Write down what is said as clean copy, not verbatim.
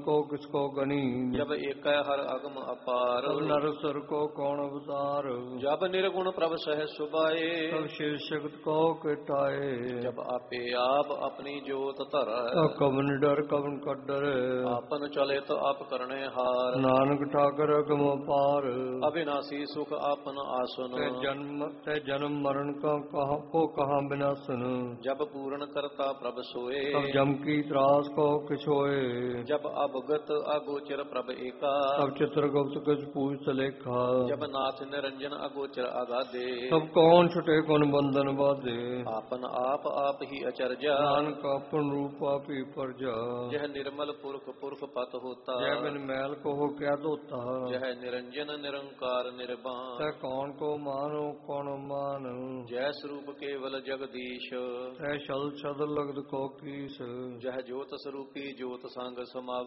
को किसको गनी। जब एक हर अगम अपार तब नर सुर को कौन अवतार। जब निर्गुण प्रभ सह सुबाए तब शिव शक्त को किटाए। जब आपे आप अपनी जोत धर कवन डर कवन कर डर। आपन चले तो आप करने हार नानक ठाकर अगम पार। अविनाशी सुख आपन आसन ते जन्म मरण का कहाँ विनाशन। जब पूर्ण करता प्रभ सोए तब जम की त्रास को किछोए। जब अवगत अगोचर प्रभ एका तब चित्रगुप्त कुछ पूछ लेखा। जब नाथ निरंजन अगोचर अगाधे तब कौन छुटे कौन बंधन बाधे। आपन आप ही अचर्या नानक अपन रूप आप ही परजा। यह निर्मल पुरख पुरख पत होता जय बिन मैल को हो क्या धोता। यह निरंजन निरंकार निर्वाण तै कौन को मानो कौन मान। जय स्वरूप केवल जगदीश तै शल छद लगद को कीस। जह ज्योत स्वरूपी ज्योत संग समाव